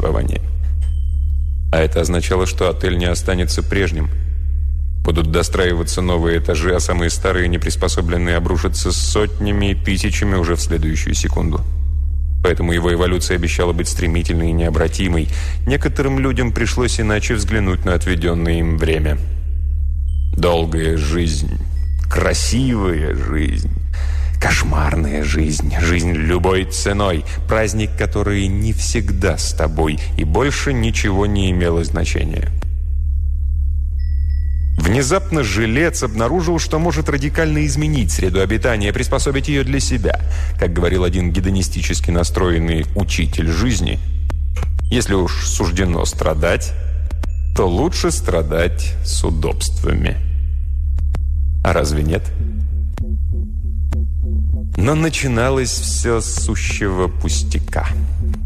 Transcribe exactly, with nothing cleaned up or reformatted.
существования. А это означало, что отель не останется прежним. Будут достраиваться новые этажи, а самые старые, неприспособленные, обрушатся сотнями и тысячами уже в следующую секунду. Поэтому его эволюция обещала быть стремительной и необратимой. Некоторым людям пришлось иначе взглянуть на отведенное им время. Долгая жизнь, красивая жизнь, кошмарная жизнь, жизнь любой ценой, праздник, который не всегда с тобой, и больше ничего не имело значения. Внезапно жилец обнаружил, что может радикально изменить среду обитания, приспособить ее для себя. Как говорил один гедонистически настроенный учитель жизни, если уж суждено страдать, то лучше страдать с удобствами. А разве нет? Но начиналось все с сущего пустяка.